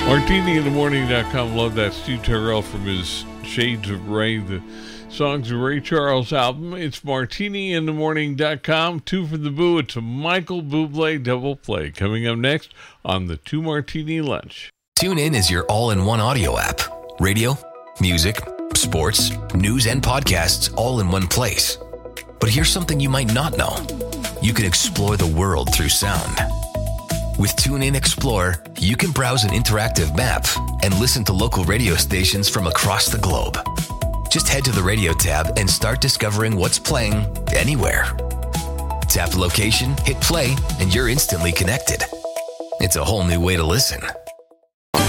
MartiniInTheMorning.com. Love that. Steve Terrell from his Shades of Ray, the Songs of Ray Charles album. It's MartiniInTheMorning.com. Two for the Boo. It's a Michael Bublé double play. Coming up next on the Two Martini Lunch. TuneIn is your all-in-one audio app. Radio, music, sports, news, and podcasts all in one place. But here's something you might not know. You can explore the world through sound. With TuneIn Explore, you can browse an interactive map and listen to local radio stations from across the globe. Just head to the radio tab and start discovering what's playing anywhere. Tap location, hit play, and you're instantly connected. It's a whole new way to listen.